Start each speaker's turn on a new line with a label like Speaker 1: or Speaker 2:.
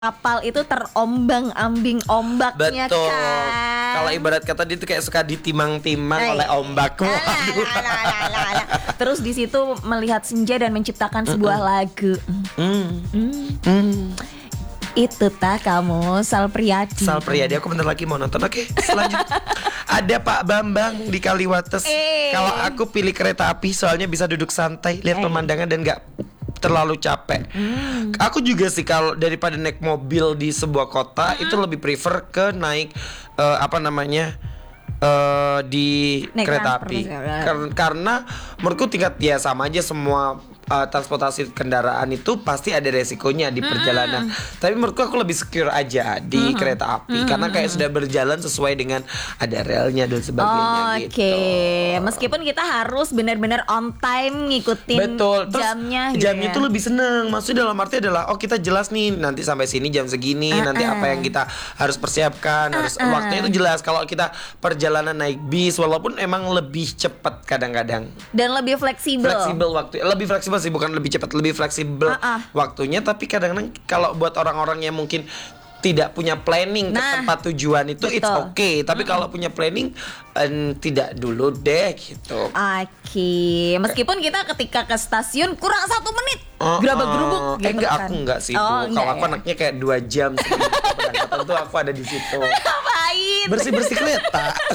Speaker 1: kapal itu terombang-ambing ombaknya.
Speaker 2: Betul.
Speaker 1: kan.
Speaker 2: Kalau ibarat kata dia tuh kayak suka ditimang-timang oleh ombak. Waduh.
Speaker 1: Terus di situ melihat senja dan menciptakan sebuah lagu. Itu kamu Sal Priadi.
Speaker 2: Sal Priadi, aku bentar lagi mau nonton. Oke, selanjutnya ada Pak Bambang di Kaliwates. Kalau aku pilih kereta api soalnya bisa duduk santai, lihat pemandangan dan gak terlalu capek. Aku juga sih kalau daripada naik mobil di sebuah kota itu lebih prefer ke naik di
Speaker 1: Naik
Speaker 2: kereta api. Karena menurutku tingkat ya sama aja semua transportasi kendaraan itu pasti ada resikonya di perjalanan. Tapi menurutku aku lebih secure aja di kereta api karena kayak sudah berjalan sesuai dengan ada relnya dan sebagainya gitu.
Speaker 1: Meskipun kita harus benar-benar on time ngikutin
Speaker 2: Betul. Terus
Speaker 1: jamnya gitu
Speaker 2: jamnya
Speaker 1: ya.
Speaker 2: itu lebih seneng. Maksudnya dalam arti adalah kita jelas nih nanti sampai sini jam segini, nanti apa yang kita harus persiapkan, harus waktunya itu jelas. Kalau kita perjalanan naik bis walaupun emang lebih cepat kadang-kadang
Speaker 1: Dan lebih fleksibel.
Speaker 2: Lebih fleksibel sih, bukan lebih cepat, lebih fleksibel waktunya. Tapi kadang-kadang kalau buat orang-orang yang mungkin tidak punya planning ke tempat tujuan itu it's okay. Tapi kalau punya planning tidak dulu deh gitu.
Speaker 1: Meskipun kita ketika ke stasiun kurang 1 menit gerabak-gerubuk gitu kan.
Speaker 2: Aku enggak sih Bu. Kalau aku anaknya kayak 2 jam sebelum keberangkatan tuh aku ada di situ.
Speaker 1: Ngapain?
Speaker 2: Bersih-bersih kereta.